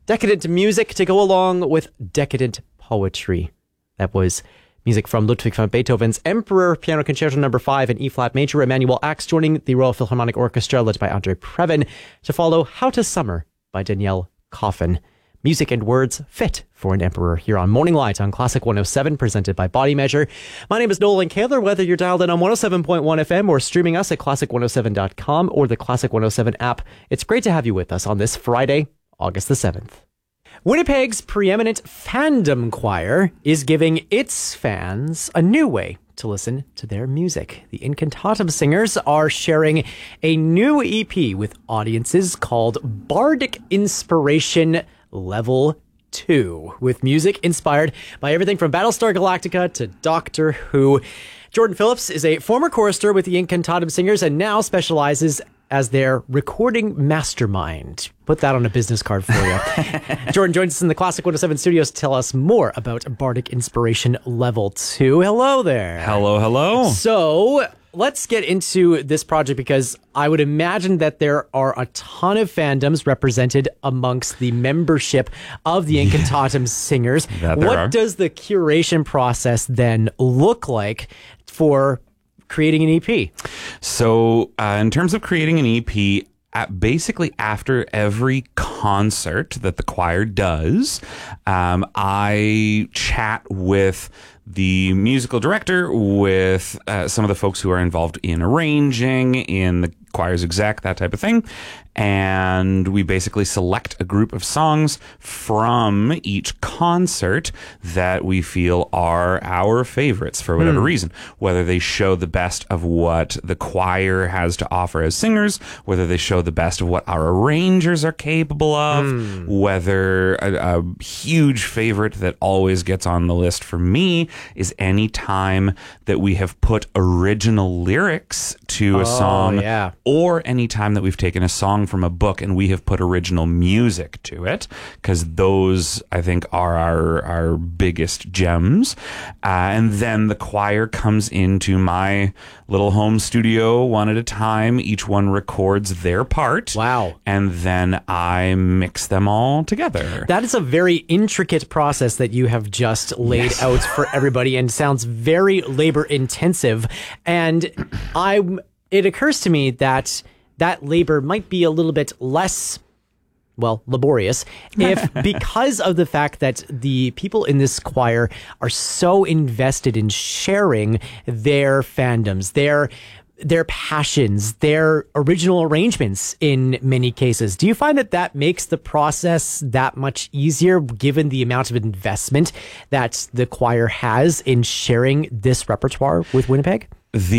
decadent music to go along with decadent poetry. That was music from Ludwig van Beethoven's Emperor Piano Concerto No. 5 in E-flat major. Emanuel Ax joining the Royal Philharmonic Orchestra led by Andre Previn to follow How to Summer by Danielle Coffin. Music and words fit for an emperor here on Morning Light on Classic 107, presented by Body Measure. My name is Nolan Kaler. Whether you're dialed in on 107.1 FM or streaming us at classic107.com or the Classic 107 app, it's great to have you with us on this Friday, August the 7th. Winnipeg's preeminent fandom choir is giving its fans a new way to listen to their music. The Incantatum Singers are sharing a new EP with audiences called Bardic Inspiration Level 2, with music inspired by everything from Battlestar Galactica to Doctor Who. Jordan Phillips is a former chorister with the Incantatum Singers and now specializes as their recording mastermind. Put that on a business card for you. Jordan joins us in the Classic 107 studios to tell us more about Bardic Inspiration Level 2. Hello there. Hello, hello. So let's get into this project, because I would imagine that there are a ton of fandoms represented amongst the membership of the Incantatum Singers. What does the curation process then look like for creating an EP? So in terms of creating an EP, basically after every concert that the choir does, I chat with the musical director, with some of the folks who are involved in arranging, in the choir's exec, that type of thing. And we basically select a group of songs from each concert that we feel are our favorites for whatever reason, whether they show the best of what the choir has to offer as singers, whether they show the best of what our arrangers are capable of, whether a huge favorite that always gets on the list for me is any time that we have put original lyrics to a song, or any time that we've taken a song from a book and we have put original music to it, because those, I think, are our biggest gems. And then the choir comes into my little home studio one at a time. Each one records their part. Wow. And then I mix them all together. That is a very intricate process that you have just laid out for everybody, and sounds very labor intensive. And it occurs to me that labor might be a little bit less, well, laborious, if because of the fact that the people in this choir are so invested in sharing their fandoms, their passions, their original arrangements in many cases. Do you find that makes the process that much easier, given the amount of investment that the choir has in sharing this repertoire with Winnipeg?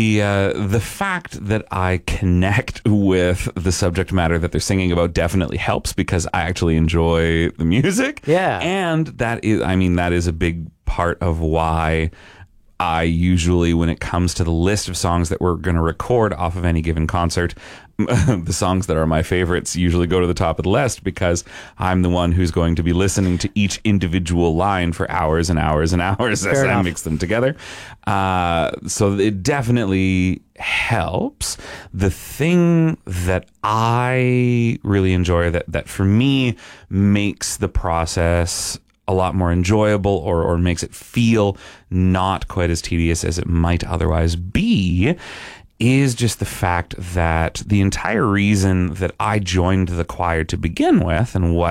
The fact that I connect with the subject matter that they're singing about definitely helps, because I actually enjoy the music. Yeah. And that is a big part of why I usually, when it comes to the list of songs that we're going to record off of any given concert, the songs that are my favorites usually go to the top of the list, because I'm the one who's going to be listening to each individual line for hours and hours and hours as I mix them together. So it definitely helps. The thing that I really enjoy, that for me makes the process a lot more enjoyable, or makes it feel not quite as tedious as it might otherwise be, is just the fact that the entire reason that I joined the choir to begin with, and what